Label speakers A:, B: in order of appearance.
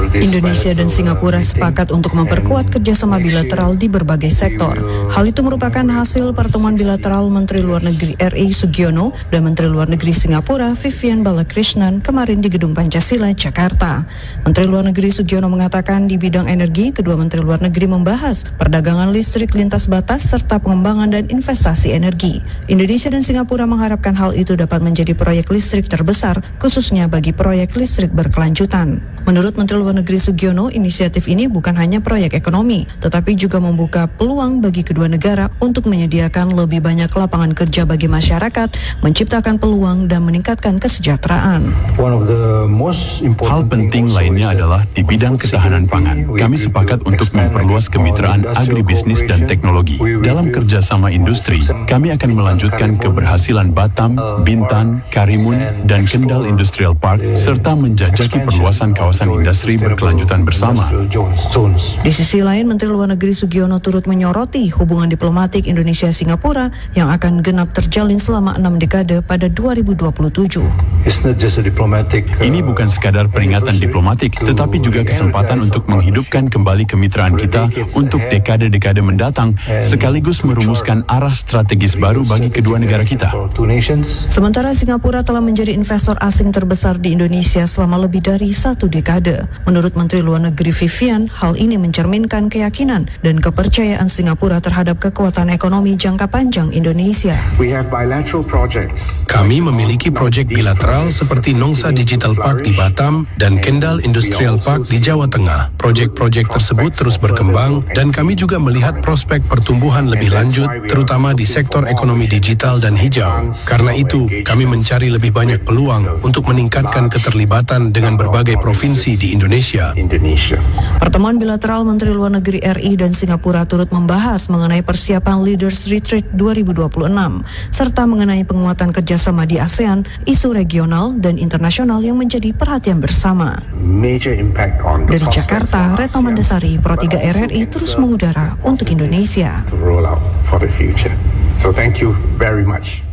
A: Indonesia dan Singapura sepakat untuk memperkuat kerjasama bilateral di berbagai sektor. Hal itu merupakan hasil pertemuan bilateral Menteri Luar Negeri RI Sugiono dan Menteri Luar Negeri Singapura Vivian Balakrishnan kemarin di Gedung Pancasila, Jakarta. Menteri Luar Negeri Sugiono mengatakan di bidang energi, kedua Menteri Luar Negeri membahas perdagangan listrik lintas batas serta pengembangan dan investasi energi. Indonesia dan Singapura mengharapkan hal itu dapat menjadi proyek listrik terbesar, khususnya bagi proyek listrik berkelanjutan. Menurut Menteri Luar Negeri Sugiono, inisiatif ini bukan hanya proyek ekonomi, tetapi juga membuka peluang bagi kedua negara untuk menyediakan lebih banyak lapangan kerja bagi masyarakat, menciptakan peluang dan meningkatkan kesejahteraan.
B: Hal penting lainnya adalah di bidang ketahanan pangan. Kami sepakat untuk memperluas kemitraan agribisnis dan teknologi. Dalam kerjasama industri, kami akan melanjutkan keberhasilan Batam, Bintan, Karimun, dan Kendal Industrial Park, serta menjajaki perluasan kawasan industri berkelanjutan bersama.
A: Di sisi lain, Menteri Luar Negeri Sugiono turut menyoroti hubungan diplomatik Indonesia-Singapura yang akan genap terjalin selama 6 dekade pada 2027.
B: Ini bukan sekadar peringatan diplomatik, tetapi juga kesempatan untuk menghidupkan kembali kemitraan kita untuk dekade-dekade mendatang, sekaligus merumuskan arah strategis baru bagi kedua negara kita.
A: Sementara Singapura telah menjadi investor asing terbesar di Indonesia selama lebih dari 1 dekade. Menurut Menteri Luar Negeri Vivian, hal ini mencerminkan keyakinan dan kepercayaan Singapura terhadap kekuatan ekonomi jangka panjang Indonesia.
C: Kami memiliki proyek bilateral seperti Nongsa Digital Park di Batam dan Kendal Industrial Park di Jawa Tengah. Proyek-proyek tersebut terus berkembang dan kami juga melihat prospek pertumbuhan lebih lanjut, terutama di sektor ekonomi digital dan hijau. Karena itu, kami mencari lebih banyak peluang untuk meningkatkan keterlibatan dengan berbagai provinsi di Indonesia.
A: Pertemuan bilateral Menteri Luar Negeri RI dan Singapura turut membahas mengenai persiapan Leaders Retreat 2026, serta mengenai penguatan kerjasama di ASEAN, isu regional dan internasional yang menjadi perhatian bersama. Dari Jakarta, Retno Mandasari, Pro 3 RRI terus mengudara untuk Indonesia.
D: So thank you very much.